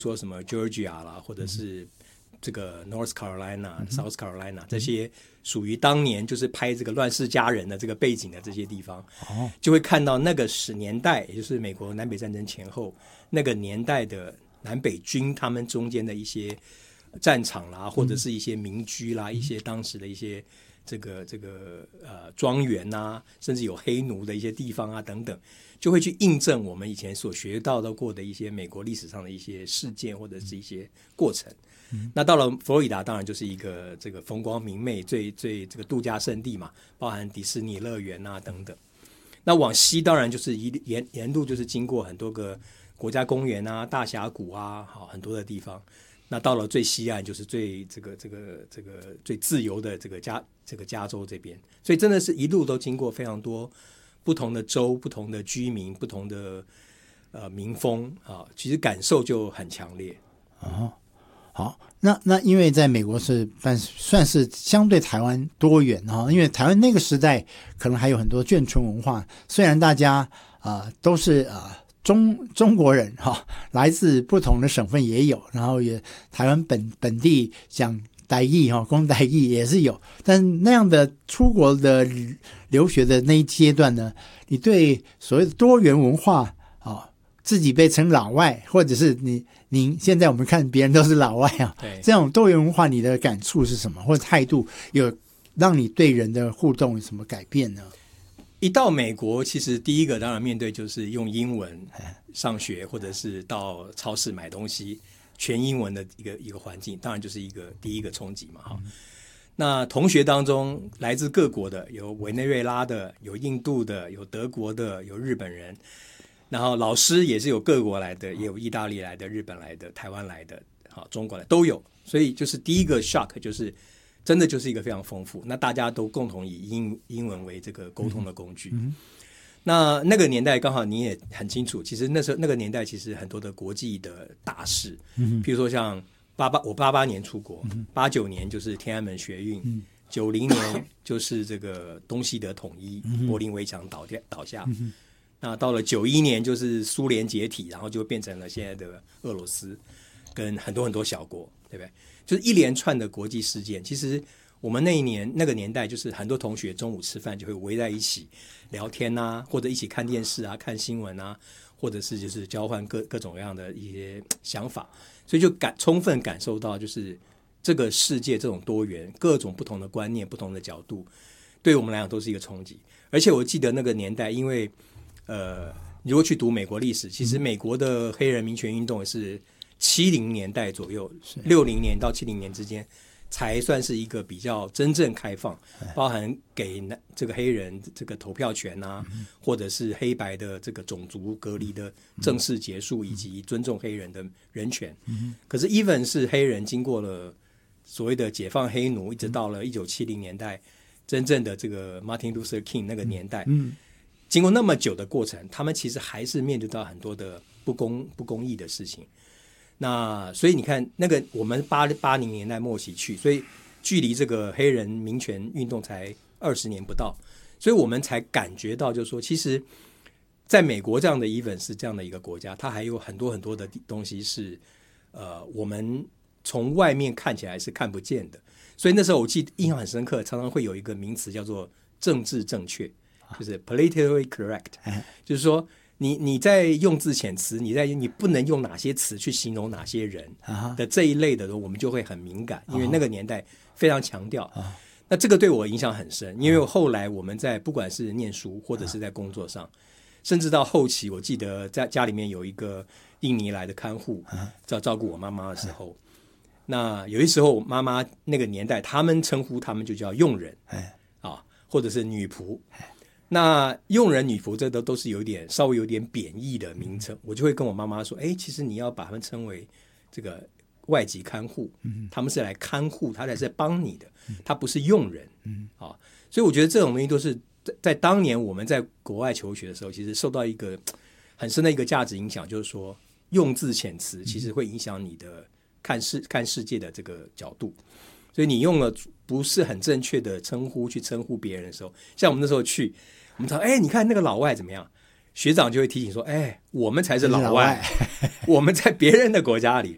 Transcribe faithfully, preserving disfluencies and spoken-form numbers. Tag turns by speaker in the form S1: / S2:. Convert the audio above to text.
S1: 说什么 Georgia 啦，或者是这个 North Carolina、South Carolina 这些属于当年就是拍这个乱世佳人的这个背景的这些地方，就会看到那个时年代，也就是美国南北战争前后那个年代的南北军他们中间的一些战场啦，或者是一些民居啦，一些当时的一些这个这个呃庄园啊，甚至有黑奴的一些地方啊等等，就会去印证我们以前所学到的过的一些美国历史上的一些事件或者是一些过程。嗯、那到了佛罗里达，当然就是一个这个风光明媚、最最这个度假胜地嘛，包含迪士尼乐园啊等等。那往西当然就是一沿沿路就是经过很多个国家公园啊、大峡谷啊，好很多的地方。那到了最西岸，就是最这个这个这个最自由的这个加这个加州这边，所以真的是一路都经过非常多不同的州、不同的居民、不同的呃民风啊，其实感受就很强烈。
S2: 哦，好，那那因为在美国是算算是相对台湾多元哈，因为台湾那个时代可能还有很多眷村文化，虽然大家啊、呃、都是啊。呃中中国人哈、哦，来自不同的省份也有，然后也台湾本本地讲台语哈，讲台语也是有，但那样的出国的留学的那一阶段呢，你对所谓的多元文化啊、哦，自己被称老外，或者是你您现在我们看别人都是老外啊，这种多元文化你的感触是什么，或者态度有让你对人的互动有什么改变呢？
S1: 一到美国，其实第一个当然面对就是用英文上学，或者是到超市买东西，全英文的一个一个环境，当然就是一个第一个冲击嘛。哈、嗯，那同学当中来自各国的，有委内瑞拉的，有印度的，有德国的，有日本人，然后老师也是有各国来的，也有意大利来的、日本来的、台湾来的，好，中国来都有。所以就是第一个 shock 就是。真的就是一个非常丰富，那大家都共同以英英文为这个沟通的工具。嗯、那那个年代刚好你也很清楚，其实那时候那个年代其实很多的国际的大事，嗯、譬如说像八八我八八年出国，八九、嗯、年就是天安门学运，九零、嗯、年就是这个东西德统一，嗯、柏林围墙倒掉倒下。嗯、那到了九一年就是苏联解体，然后就变成了现在的俄罗斯跟很多很多小国，对不对？就是一连串的国际事件，其实我们那一年那个年代，就是很多同学中午吃饭就会围在一起聊天啊，或者一起看电视啊、看新闻啊，或者是就是交换各各种各样的一些想法，所以就感充分感受到，就是这个世界这种多元、各种不同的观念、不同的角度，对我们来讲都是一个冲击。而且我记得那个年代，因为呃，你如果去读美国历史，其实美国的黑人民权运动也是。七零年代左右，六零年到七零年之间，才算是一个比较真正开放，包含给这个黑人这个投票权啊，嗯、或者是黑白的这个种族隔离的正式结束，嗯、以及尊重黑人的人权。嗯、可是 even 是黑人经过了所谓的解放黑奴，一直到了一九七零年代，真正的这个 Martin Luther King 那个年代，嗯、经过那么久的过程，他们其实还是面对到很多的不公不公义的事情。那所以你看，那个我们八八零年代末期去，所以距离这个黑人民权运动才二十年不到，所以我们才感觉到，就是说，其实在美国这样的 even 是这样的一个国家，它还有很多很多的东西是呃我们从外面看起来是看不见的。所以那时候我记得印象很深刻，常常会有一个名词叫做政治正确，就是 politically correct， 就是说。你你在用字遣词，你在你不能用哪些词去形容哪些人的这一类的，我们就会很敏感，因为那个年代非常强调。那这个对我影响很深，因为后来我们在不管是念书或者是在工作上，甚至到后期，我记得在家里面有一个印尼来的看护，在照顾我妈妈的时候，那有些时候妈妈那个年代，他们称呼他们就叫佣人啊，或者是女仆。那佣人女仆这都都是有点稍微有点贬义的名称，我就会跟我妈妈说，哎，其实你要把他们称为这个外籍看护，他们是来看护，他才是帮你的，他不是佣人，啊，所以我觉得这种东西都是在在当年我们在国外求学的时候，其实受到一个很深的一个价值影响，就是说用字遣词其实会影响你的看世看世界的这个角度。所以你用了不是很正确的称呼去称呼别人的时候，像我们那时候去，我们说，哎，你看那个老外怎么样？学长就会提醒说，哎，我们才是老外，老外我们在别人的国家里。